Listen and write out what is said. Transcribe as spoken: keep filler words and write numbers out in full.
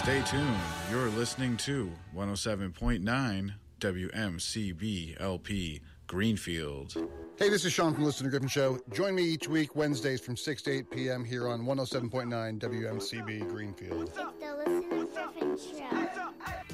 Stay tuned. You're listening to one oh seven point nine W M C B L P Greenfield. Hey, this is Sean from Listen to Griffin Show. Join me each week, Wednesdays from six to eight p.m. here on one oh seven point nine W M C B Greenfield. It's the Listen to Griffin Show.